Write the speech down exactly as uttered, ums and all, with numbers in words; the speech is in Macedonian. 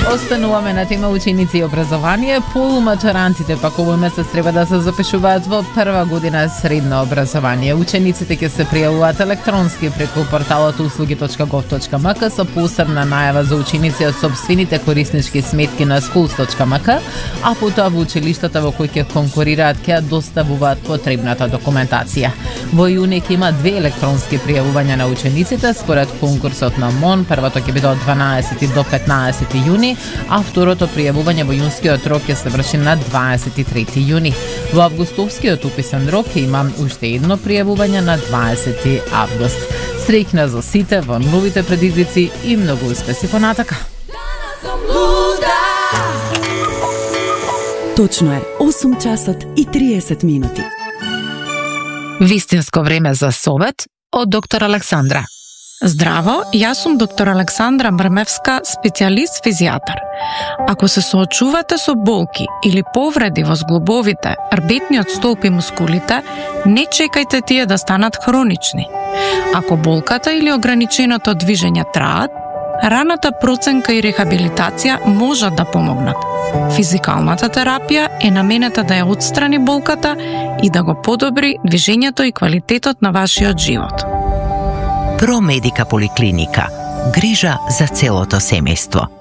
Остануваме на тема ученици и образование. Полуматурантите пак овој месец треба да се запишуваат во прва година средно образование. Учениците ќе се пријавуваат електронски преку порталот услуги точка гов точка ем ка со посебна најава за ученици од сопствените кориснички сметки на schools точка ем ка, а потоа во училиштата во кои ќе конкурираат ќе доставуваат потребната документација. Во јуни ќе има две електронски пријавувања на учениците според конкурсот на МОН. Првото ќе биде од дванаесети до петнаесети јуни, а второто пријавување во јунскиот рок ќе се врши на дваесет и трети јуни. Во августовскиот уписен рок ќе има уште едно пријавување на дваесети август. Среќна за сите во новите предизвици и многу успеси понатака. Точно е осум часот и триесет минути. Вистинско време за совет од доктор Александра. Здраво, јас сум доктор Александра Мрмевска, специјалист физијатар. Ако се соочувате со болки или повреди во зглобовите, рбетниот столб и мускулите, не чекајте тие да станат хронични. Ако болката или ограниченото движење траат, раната проценка и рехабилитација можат да помогнат. Физикалната терапија е наменета да ја отстрани болката и да го подобри движењето и квалитетот на вашиот живот. Промедика поликлиника. Грижа за целото семејство.